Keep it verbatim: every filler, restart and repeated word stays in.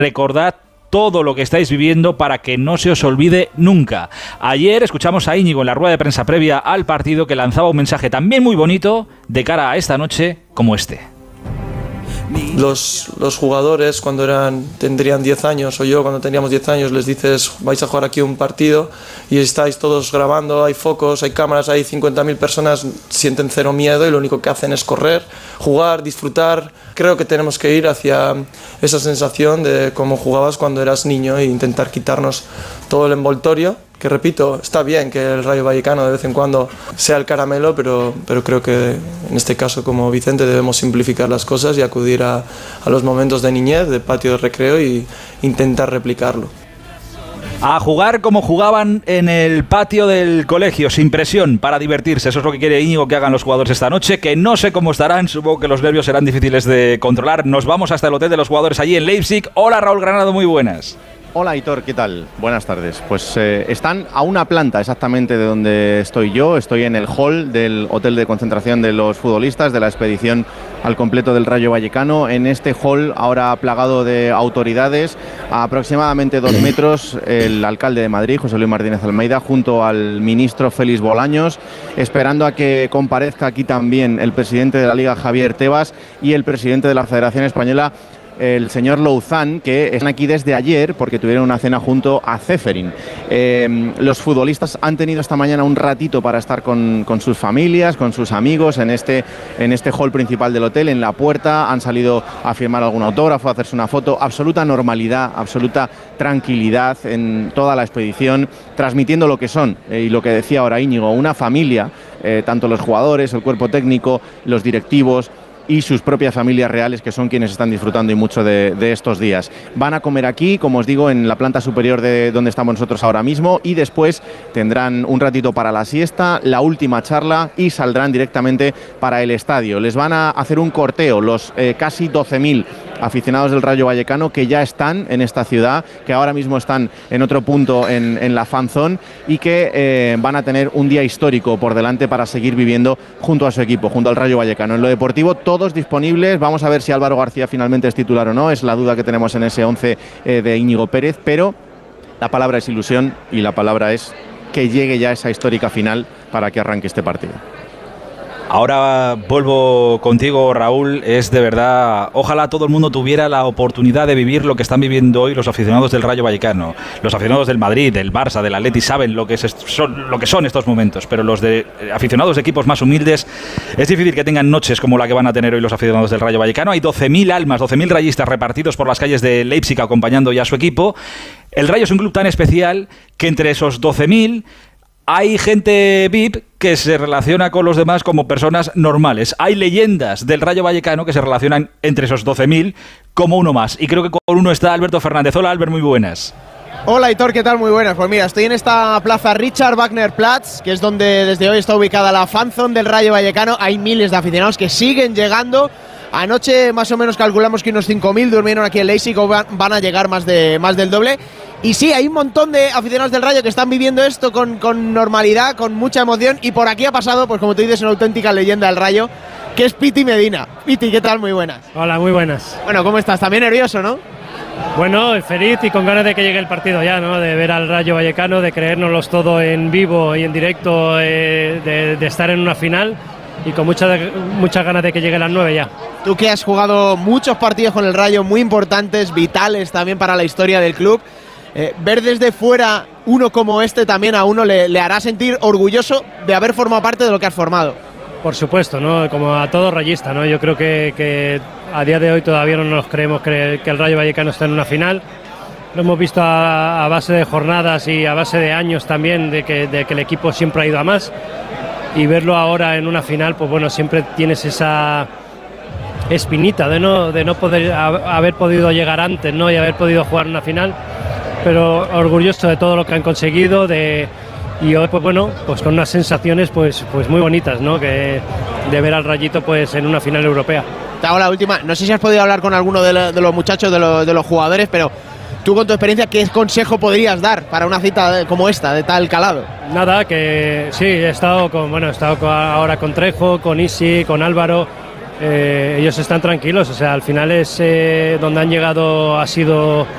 recordad todo lo que estáis viviendo para que no se os olvide nunca. Ayer escuchamos a Íñigo en la rueda de prensa previa al partido, que lanzaba un mensaje también muy bonito de cara a esta noche como este. Los, los jugadores cuando eran tendrían diez años, o yo cuando teníamos diez años, les dices vais a jugar aquí un partido y estáis todos grabando, hay focos, hay cámaras, hay cincuenta mil personas, sienten cero miedo y lo único que hacen es correr, jugar, disfrutar. Creo que tenemos que ir hacia esa sensación de cómo jugabas cuando eras niño e intentar quitarnos todo el envoltorio, que repito, está bien que el Rayo Vallecano de vez en cuando sea el caramelo, pero, pero creo que en este caso como Vicente debemos simplificar las cosas y acudir a, a los momentos de niñez, de patio de recreo y intentar replicarlo. A jugar como jugaban en el patio del colegio, sin presión, para divertirse. Eso es lo que quiere Íñigo que hagan los jugadores esta noche, que no sé cómo estarán, supongo que los nervios serán difíciles de controlar. Nos vamos hasta el hotel de los jugadores allí en Leipzig. Hola Raúl Granado, muy buenas. Hola Hitor, ¿qué tal? Buenas tardes. Pues eh, están a una planta exactamente de donde estoy yo. Estoy en el hall del hotel de concentración de los futbolistas de la expedición al completo del Rayo Vallecano. En este hall, ahora plagado de autoridades, a aproximadamente dos metros, el alcalde de Madrid, José Luis Martínez Almeida, junto al ministro Félix Bolaños, esperando a que comparezca aquí también el presidente de la Liga, Javier Tebas, y el presidente de la Federación Española, el señor Louzán, que están aquí desde ayer porque tuvieron una cena junto a Ceferin. Eh, los futbolistas han tenido esta mañana un ratito para estar con, con sus familias, con sus amigos en este, en este hall principal del hotel. En la puerta han salido a firmar algún autógrafo, a hacerse una foto. Absoluta normalidad, absoluta tranquilidad en toda la expedición, transmitiendo lo que son, eh, y lo que decía ahora Íñigo, una familia, eh, tanto los jugadores, el cuerpo técnico, los directivos y sus propias familias reales, que son quienes están disfrutando y mucho de, de estos días. Van a comer aquí, como os digo, en la planta superior de donde estamos nosotros ahora mismo, y después tendrán un ratito para la siesta, la última charla, y saldrán directamente para el estadio. Les van a hacer un corteo los eh, casi doce mil aficionados del Rayo Vallecano que ya están en esta ciudad, que ahora mismo están en otro punto en, en la fan zone, y que eh, van a tener un día histórico por delante para seguir viviendo junto a su equipo, junto al Rayo Vallecano. En lo deportivo, todos disponibles. Vamos a ver si Álvaro García finalmente es titular o no, es la duda que tenemos en ese once eh, de Íñigo Pérez, pero la palabra es ilusión y la palabra es que llegue ya esa histórica final para que arranque este partido. Ahora vuelvo contigo, Raúl. Es de verdad, ojalá todo el mundo tuviera la oportunidad de vivir lo que están viviendo hoy los aficionados del Rayo Vallecano. Los aficionados del Madrid, del Barça, del Atleti saben lo que, es, son, lo que son estos momentos, pero los de aficionados de equipos más humildes es difícil que tengan noches como la que van a tener hoy los aficionados del Rayo Vallecano. Hay doce mil almas, doce mil rayistas repartidos por las calles de Leipzig acompañando ya a su equipo. El Rayo es un club tan especial que entre esos doce mil hay gente V I P que se relaciona con los demás como personas normales. Hay leyendas del Rayo Vallecano que se relacionan entre esos doce mil como uno más. Y creo que con uno está Alberto Fernández. Hola, Albert, muy buenas. Hola, Hitor, ¿qué tal? Muy buenas. Pues mira, estoy en esta plaza Richard Wagner Platz, que es donde desde hoy está ubicada la fanzone del Rayo Vallecano. Hay miles de aficionados que siguen llegando. Anoche más o menos calculamos que unos cinco mil durmieron aquí en Leipzig, o van, van a llegar más, de, más del doble. Y sí, hay un montón de aficionados del Rayo que están viviendo esto con, con normalidad, con mucha emoción. Y por aquí ha pasado, pues como tú dices, una auténtica leyenda del Rayo, que es Piti Medina. Piti, ¿qué tal? Muy buenas. Hola, muy buenas. Bueno, ¿cómo estás? También nervioso, ¿no? Bueno, feliz y con ganas de que llegue el partido ya, ¿no? De ver al Rayo Vallecano, de creérnoslos todo en vivo y en directo, eh, de, de estar en una final. Y con muchas muchas ganas de que llegue las nueve ya. Tú que has jugado muchos partidos con el Rayo, muy importantes, vitales también para la historia del club, eh, ver desde fuera uno como este también a uno le, le hará sentir orgulloso de haber formado parte de lo que has formado. Por supuesto, ¿no? Como a todo rayista, ¿no? Yo creo que, que a día de hoy todavía no nos creemos que, que el Rayo Vallecano está en una final. Lo hemos visto a, a base de jornadas y a base de años también, de que, de que el equipo siempre ha ido a más. Y verlo ahora en una final, pues bueno, siempre tienes esa espinita de no, de no poder a, haber podido llegar antes, ¿no? Y haber podido jugar una final, pero orgulloso de todo lo que han conseguido, de, y hoy pues bueno, pues con unas sensaciones pues, pues muy bonitas, ¿no? Que de ver al Rayito pues en una final europea. Te hago la última, no sé si has podido hablar con alguno de, lo, de los muchachos, de, lo, de los jugadores, pero tú con tu experiencia, ¿qué consejo podrías dar para una cita de, como esta, de tal calado? Nada, que sí, he estado con, bueno, he estado con, ahora con Trejo, con Isi, con Álvaro. Eh, ellos están tranquilos, o sea, al final es eh, donde han llegado ha sido